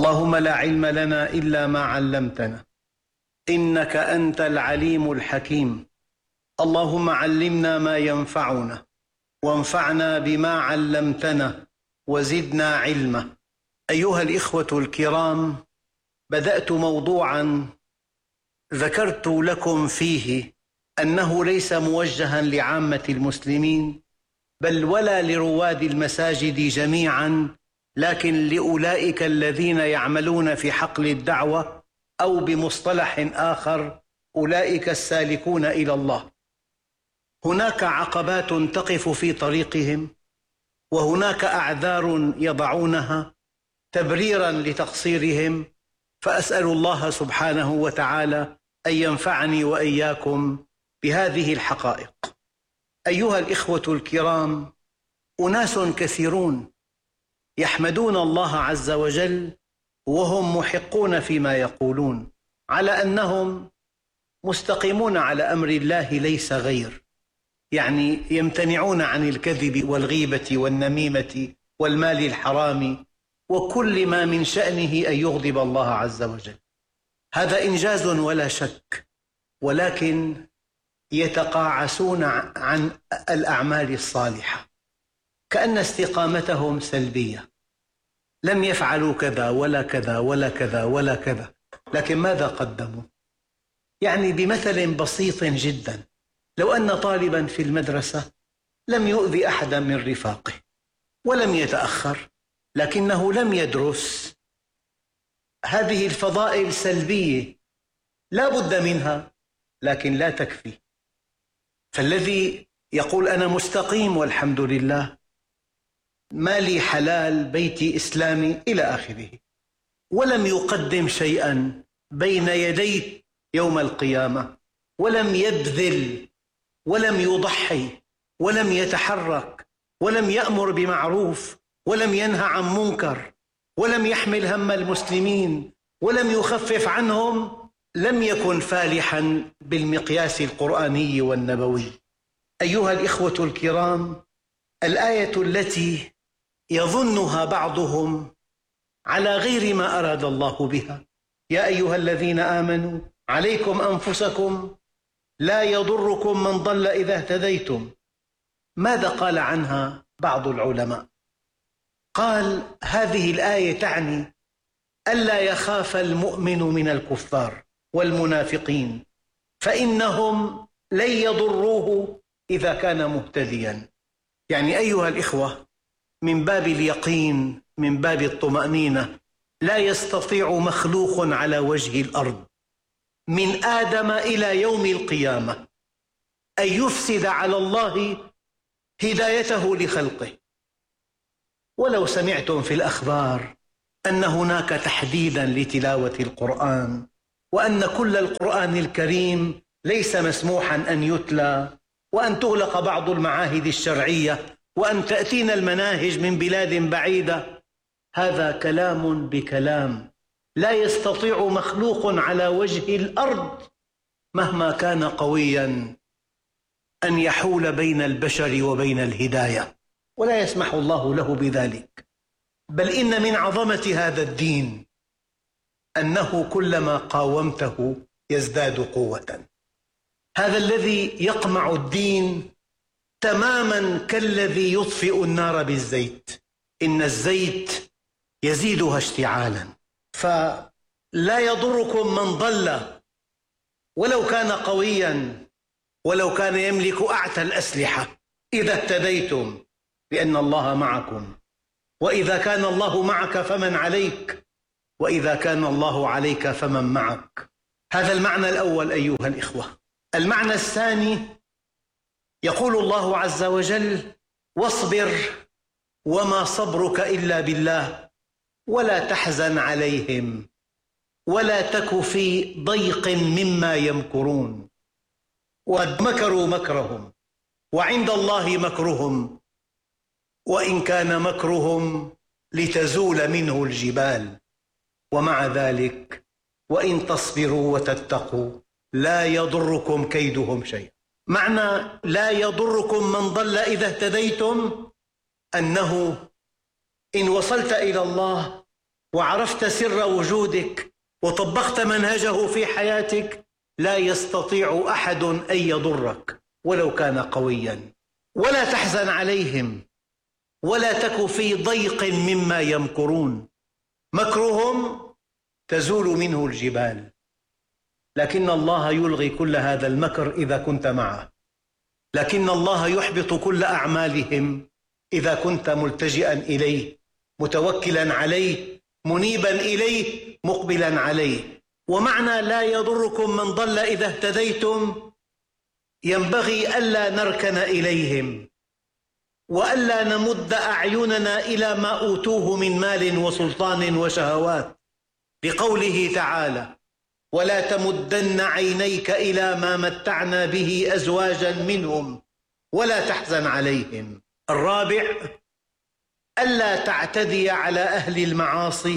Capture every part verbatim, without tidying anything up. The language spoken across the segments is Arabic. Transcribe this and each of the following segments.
اللهم لا علم لنا إلا ما علمتنا إنك أنت العليم الحكيم. اللهم علمنا ما ينفعنا وانفعنا بما علمتنا وزدنا علما. أيها الإخوة الكرام، بدأت موضوعا ذكرت لكم فيه أنه ليس موجها لعامة المسلمين بل ولا لرواد المساجد جميعا، لكن لأولئك الذين يعملون في حقل الدعوة، أو بمصطلح آخر أولئك السالكون إلى الله. هناك عقبات تقف في طريقهم، وهناك أعذار يضعونها تبريرا لتقصيرهم، فأسأل الله سبحانه وتعالى أن ينفعني وإياكم بهذه الحقائق. أيها الإخوة الكرام، أناس كثيرون يحمدون الله عز وجل وهم محقون فيما يقولون على أنهم مستقيمون على أمر الله ليس غير، يعني يمتنعون عن الكذب والغيبة والنميمة والمال الحرام وكل ما من شأنه أن يغضب الله عز وجل. هذا إنجاز ولا شك، ولكن يتقاعسون عن الأعمال الصالحة، كأن استقامتهم سلبية، لم يفعلوا كذا ولا كذا ولا كذا ولا كذا، لكن ماذا قدموا؟ يعني بمثل بسيط جدا، لو أن طالبا في المدرسة لم يؤذي أحدا من رفاقه ولم يتأخر، لكنه لم يدرس، هذه الفضائل سلبية لا بد منها لكن لا تكفي. فالذي يقول أنا مستقيم والحمد لله، مالي حلال، بيتي إسلامي إلى آخره، ولم يقدم شيئا بين يديه يوم القيامة، ولم يبذل ولم يضحي ولم يتحرك ولم يأمر بمعروف ولم ينهى عن منكر ولم يحمل هم المسلمين ولم يخفف عنهم، لم يكن فالحا بالمقياس القرآني والنبوي. أيها الإخوة الكرام، الآية التي يظنها بعضهم على غير ما أراد الله بها، يا أيها الذين آمنوا عليكم أنفسكم لا يضركم من ضل إذا اهتديتم، ماذا قال عنها بعض العلماء؟ قال هذه الآية تعني ألا يخاف المؤمن من الكفار والمنافقين، فإنهم لن يضروه إذا كان مهتديا. يعني أيها الإخوة، من باب اليقين، من باب الطمأنينة، لا يستطيع مخلوق على وجه الأرض من آدم إلى يوم القيامة أن يفسد على الله هدايته لخلقه. ولو سمعتم في الأخبار أن هناك تحديدا لتلاوة القرآن، وأن كل القرآن الكريم ليس مسموحا أن يتلى، وأن تغلق بعض المعاهد الشرعية، وأن تأتينا المناهج من بلاد بعيدة، هذا كلام بكلام. لا يستطيع مخلوق على وجه الأرض مهما كان قويا أن يحول بين البشر وبين الهداية، ولا يسمح الله له بذلك. بل إن من عظمة هذا الدين أنه كلما قاومته يزداد قوة. هذا الذي يقمع الدين تماما كالذي يطفئ النار بالزيت، إن الزيت يزيدها اشتعالا. فلا يضركم من ضل ولو كان قويا، ولو كان يملك أعتى الأسلحة، إذا اهتديتم، لأن الله معكم، وإذا كان الله معك فمن عليك، وإذا كان الله عليك فمن معك. هذا المعنى الأول أيها الإخوة. المعنى الثاني، يقول الله عز وجل واصبر وما صبرك إلا بالله ولا تحزن عليهم ولا تك في ضيق مما يمكرون وقد مكروا مكرهم وعند الله مكرهم وإن كان مكرهم لتزول منه الجبال ومع ذلك وإن تصبروا وتتقوا لا يضركم كيدهم شيئا. معنى لا يضركم من ضل إذا اهتديتم أنه إن وصلت إلى الله وعرفت سر وجودك وطبقت منهجه في حياتك، لا يستطيع أحد أن يضرك ولو كان قويا. ولا تحزن عليهم ولا تك في ضيق مما يمكرون، مكرهم تزول منه الجبال، لكن الله يلغي كل هذا المكر إذا كنت معه، لكن الله يحبط كل أعمالهم إذا كنت ملتجئا إليه، متوكلا عليه، منيبا إليه، مقبلا عليه. ومعنى لا يضركم من ضل إذا اهتديتم ينبغي ألا نركن إليهم وألا نمد أعيننا إلى ما أوتوه من مال وسلطان وشهوات، لقوله تعالى: ولا تمدن عينيك إلى ما متعنا به أزواجا منهم ولا تحزن عليهم. الرابع: ألا تعتدي على أهل المعاصي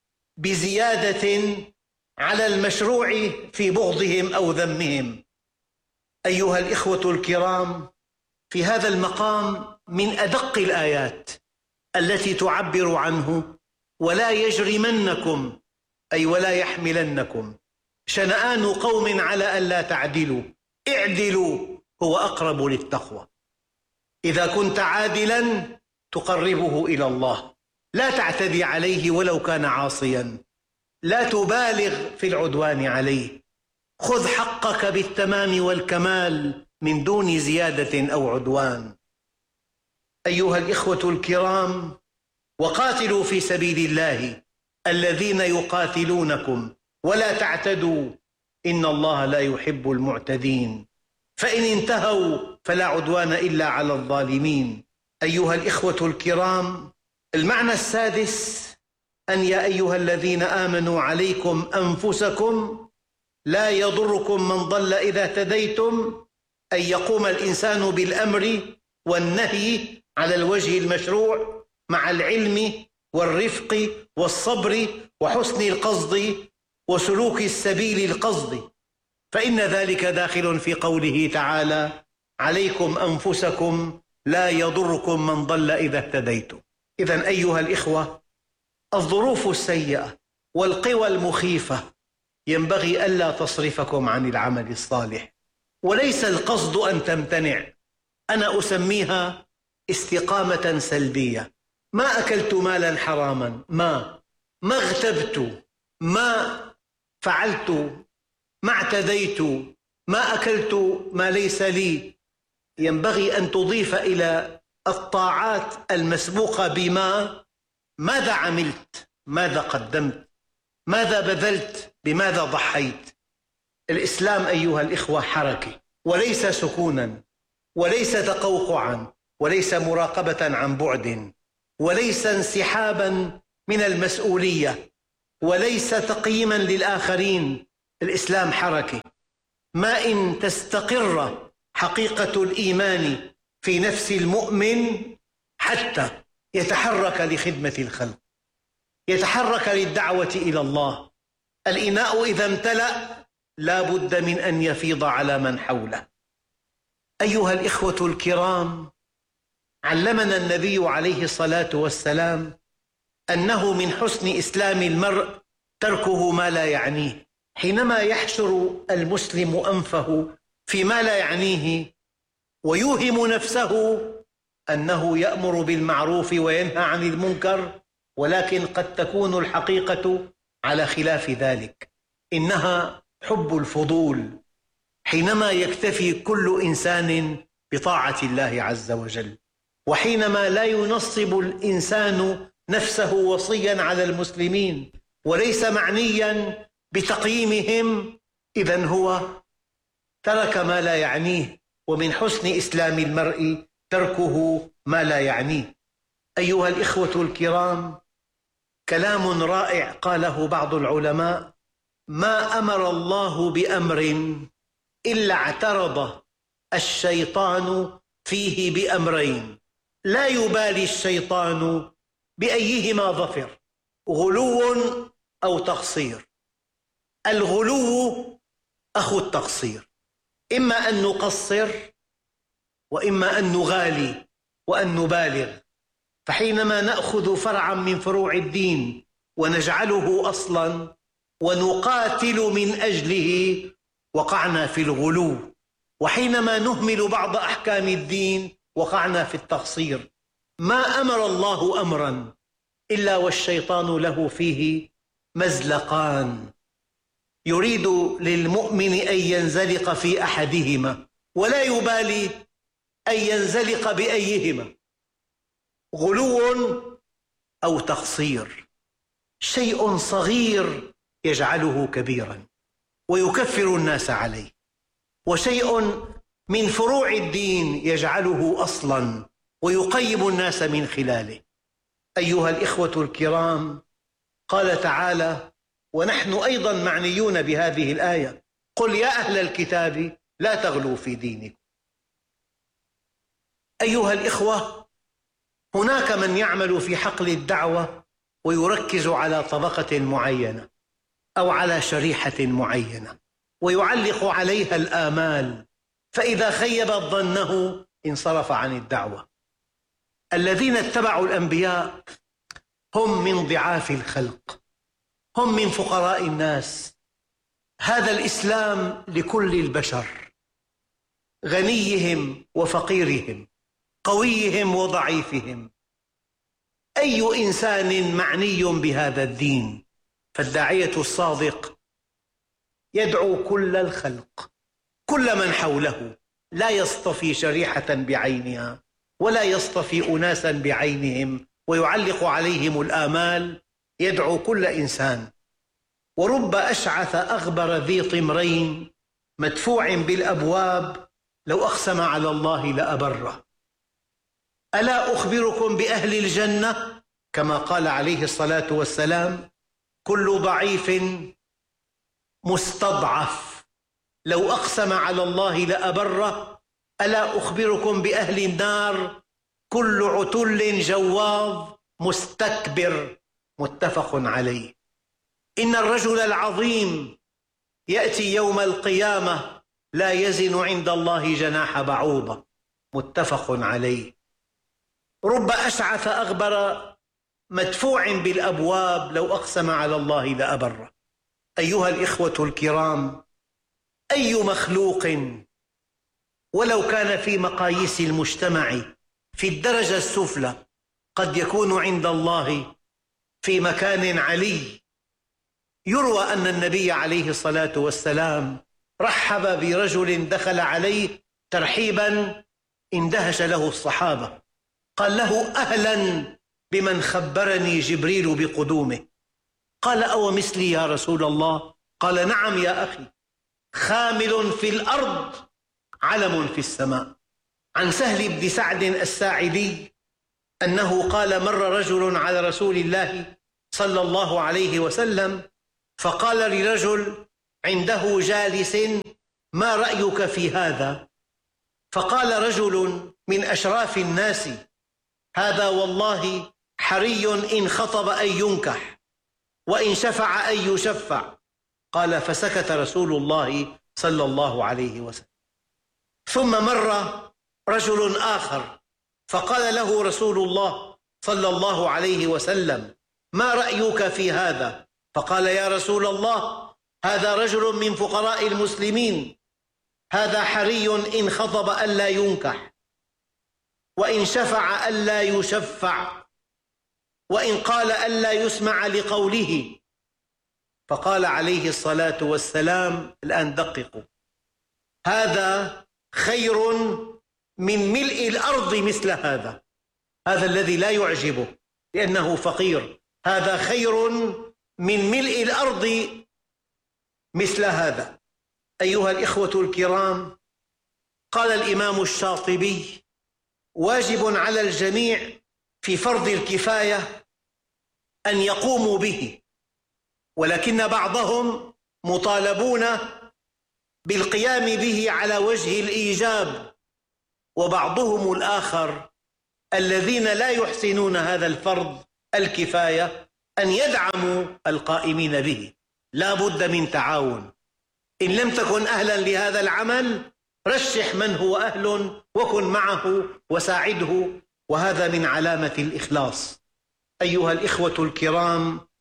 بزيادة على المشروع في بغضهم أو ذمهم. أيها الإخوة الكرام، في هذا المقام من أدق الآيات التي تعبر عنه: ولا يجرمنكم، أي ولا يحملنكم، شنآن قوم على ألا تعدلوا، اعدلوا هو أقرب للتقوى. إذا كنت عادلا تقربه إلى الله، لا تعتدي عليه ولو كان عاصيا، لا تبالغ في العدوان عليه، خذ حقك بالتمام والكمال من دون زيادة أو عدوان. أيها الإخوة الكرام، وقاتلوا في سبيل الله الذين يقاتلونكم ولا تعتدوا إن الله لا يحب المعتدين، فإن انتهوا فلا عدوان إلا على الظالمين. أيها الإخوة الكرام، المعنى السادس: أن يا أيها الذين آمنوا عليكم أنفسكم لا يضركم من ضل إذا اهتديتم، أن يقوم الإنسان بالأمر والنهي على الوجه المشروع مع العلم والرفق والصبر وحسن القصد وسلوك السبيل القصد، فإن ذلك داخل في قوله تعالى: عليكم أنفسكم لا يضركم من ضل إذا اهتديتم. إذن أيها الإخوة، الظروف السيئة والقوى المخيفة ينبغي ألا تصرفكم عن العمل الصالح، وليس القصد أن تمتنع. أنا أسميها استقامة سلبية. ما أكلت مالا حراما، ما ما اغتبت، ما فعلت، ما اعتديت، ما أكلت ما ليس لي. ينبغي أن تضيف إلى الطاعات المسبوقة بما: ماذا عملت، ماذا قدمت، ماذا بذلت، بماذا ضحيت. الإسلام أيها الإخوة حركة وليس سكونا، وليس تقوقعا، وليس مراقبة عن بعد، وليس انسحابا من المسؤولية، وليس تقييما للآخرين. الإسلام حركة. ما إن تستقر حقيقة الإيمان في نفس المؤمن حتى يتحرك لخدمة الخلق، يتحرك للدعوة إلى الله. الإناء إذا امتلأ لا بد من أن يفيض على من حوله. أيها الإخوة الكرام، علمنا النبي عليه الصلاة والسلام أنه من حسن إسلام المرء تركه ما لا يعنيه. حينما يحشر المسلم أنفه فيما لا يعنيه ويوهم نفسه أنه يأمر بالمعروف وينهى عن المنكر، ولكن قد تكون الحقيقة على خلاف ذلك، إنها حب الفضول، حينما يكتفي كل إنسان بطاعة الله عز وجل، وحينما لا ينصب الإنسان نفسه وصيا على المسلمين وليس معنيا بتقييمهم، إذن هو ترك ما لا يعنيه. ومن حسن إسلام المرء تركه ما لا يعنيه. أيها الإخوة الكرام، كلام رائع قاله بعض العلماء: ما أمر الله بأمر إلا اعترض الشيطان فيه بأمرين، لا يبالي الشيطان بأيهما ظفر، غلو أو تقصير. الغلو أخو التقصير، إما أن نقصر وإما أن نغالي وأن نبالغ. فحينما نأخذ فرعا من فروع الدين ونجعله أصلا ونقاتل من أجله، وقعنا في الغلو. وحينما نهمل بعض أحكام الدين وقعنا في التقصير. ما أمر الله أمرا إلا والشيطان له فيه مزلقان، يريد للمؤمن أن ينزلق في أحدهما ولا يبالي أن ينزلق بأيهما، غلو أو تقصير. شيء صغير يجعله كبيرا ويكفر الناس عليه، وشيء من فروع الدين يجعله أصلا ويقيم الناس من خلاله. أيها الإخوة الكرام، قال تعالى ونحن أيضا معنيون بهذه الآية: قل يا أهل الكتاب لا تغلوا في دينكم. أيها الإخوة، هناك من يعمل في حقل الدعوة ويركز على طبقة معينة أو على شريحة معينة ويعلق عليها الآمال، فإذا خيبت ظنه انصرف عن الدعوة. الذين اتبعوا الأنبياء هم من ضعاف الخلق، هم من فقراء الناس. هذا الإسلام لكل البشر، غنيهم وفقيرهم، قويهم وضعيفهم. أي إنسان معني بهذا الدين؟ فالداعية الصادق يدعو كل الخلق، كل من حوله، لا يصطفي شريحة بعينها ولا يصطفي أناسا بعينهم ويعلق عليهم الآمال، يدعو كل إنسان. ورب أشعث أغبر ذي طمرين مدفوع بالأبواب لو أقسم على الله لأبره. ألا أخبركم بأهل الجنة؟ كما قال عليه الصلاة والسلام: كل ضعيف مستضعف لو أقسم على الله لأبره. ألا أخبركم بأهل النار؟ كل عتل جواظ مستكبر. متفق عليه. إن الرجل العظيم يأتي يوم القيامة لا يزن عند الله جناح بعوضة. متفق عليه. رب أشعث أغبر مدفوع بالأبواب لو أقسم على الله لأبره. أيها الإخوة الكرام، أي مخلوق ولو كان في مقاييس المجتمع في الدرجة السفلى قد يكون عند الله في مكان علي. يروى أن النبي عليه الصلاة والسلام رحب برجل دخل عليه ترحيبا اندهش له الصحابة، قال له: أهلا بمن خبرني جبريل بقدومه. قال: أو مثلي يا رسول الله؟ قال: نعم يا أخي، خامل في الأرض علم في السماء. عن سهل بن سعد الساعدي أنه قال: مر رجل على رسول الله صلى الله عليه وسلم فقال لرجل عنده جالس: ما رأيك في هذا؟ فقال رجل من أشراف الناس: هذا والله حري إن خطب أن ينكح وإن شفع أن يشفع. قال: فسكت رسول الله صلى الله عليه وسلم. ثم مر رجل آخر فقال له رسول الله صلى الله عليه وسلم: ما رأيك في هذا؟ فقال: يا رسول الله، هذا رجل من فقراء المسلمين، هذا حري إن خطب ألا ينكح وإن شفع ألا يشفع وإن قال ألا يسمع لقوله. فقال عليه الصلاة والسلام: الآن دققوا، هذا خير من ملء الأرض مثل هذا. هذا الذي لا يعجبه لأنه فقير، هذا خير من ملء الأرض مثل هذا. أيها الإخوة الكرام، قال الإمام الشاطبي: واجب على الجميع في فرض الكفاية أن يقوموا به، ولكن بعضهم مطالبون بالقيام به على وجه الإيجاب، وبعضهم الآخر الذين لا يحسنون هذا الفرض الكفاية أن يدعموا القائمين به. لا بد من تعاون. إن لم تكن أهلا لهذا العمل رشح من هو أهل وكن معه وساعده، وهذا من علامة الإخلاص. أيها الإخوة الكرام،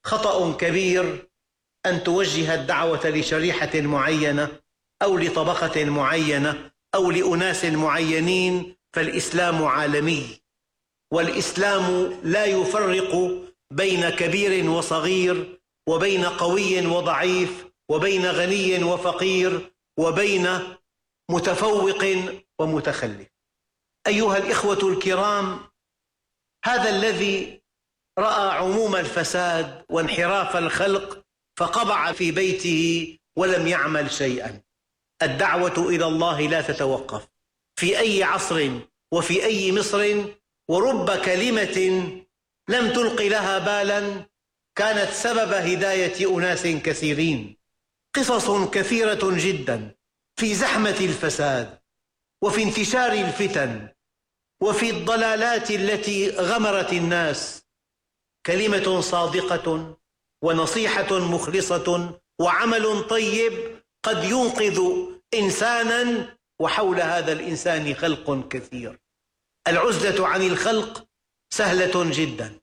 خطأ كبير أن توجه الدعوة لشريحة معينة أو لطبقة معينة أو لأناس معينين، فالإسلام عالمي، والإسلام لا يفرق بين كبير وصغير، وبين قوي وضعيف، وبين غني وفقير، وبين متفوق ومتخلف. أيها الإخوة الكرام، هذا الذي رأى عموم الفساد وانحراف الخلق فقبع في بيته ولم يعمل شيئا. الدعوة إلى الله لا تتوقف في أي عصر وفي أي مصر، ورب كلمة لم تلق لها بالا كانت سبب هداية أناس كثيرين. قصص كثيرة جدا في زحمة الفساد وفي انتشار الفتن وفي الضلالات التي غمرت الناس، كلمة صادقة ونصيحة مخلصة وعمل طيب قد ينقذ إنسانا، وحول هذا الإنسان خلق كثير. العزلة عن الخلق سهلة جدا،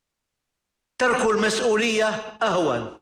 ترك المسؤولية أهون.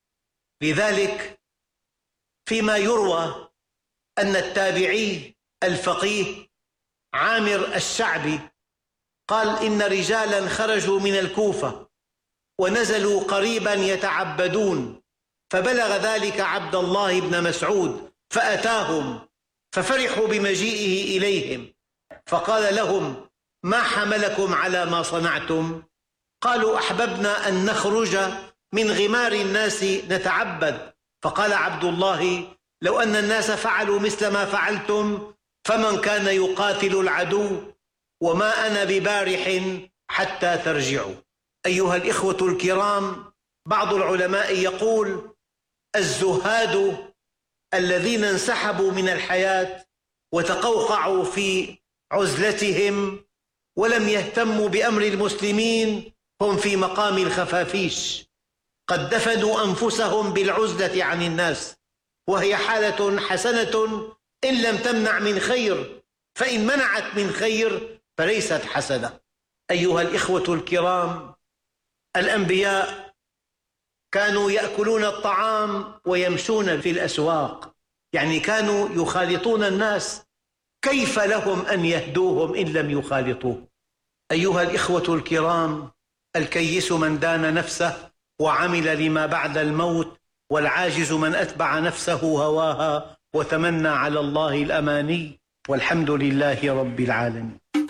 لذلك فيما يروى أن التابعي الفقيه عامر الشعبي قال إن رجالا خرجوا من الكوفة ونزلوا قريبا يتعبدون، فبلغ ذلك عبد الله بن مسعود فأتاهم، ففرحوا بمجيئه إليهم، فقال لهم: ما حملكم على ما صنعتم؟ قالوا: أحببنا أن نخرج من غمار الناس نتعبد. فقال عبد الله: لو أن الناس فعلوا مثل ما فعلتم فمن كان يقاتل العدو، وما أنا ببارح حتى ترجعوا. أيها الإخوة الكرام، بعض العلماء يقول: الزهاد الذين انسحبوا من الحياة وتقوقعوا في عزلتهم ولم يهتموا بأمر المسلمين هم في مقام الخفافيش، قد دفنوا أنفسهم بالعزلة عن الناس، وهي حالة حسنة إن لم تمنع من خير، فإن منعت من خير فليست حسنة. أيها الإخوة الكرام، الأنبياء كانوا يأكلون الطعام ويمشون في الأسواق، يعني كانوا يخالطون الناس، كيف لهم أن يهدوهم إن لم يخالطوه؟ أيها الإخوة الكرام، الكيس من دان نفسه وعمل لما بعد الموت، والعاجز من أتبع نفسه هواها وتمنى على الله الأماني، والحمد لله رب العالمين.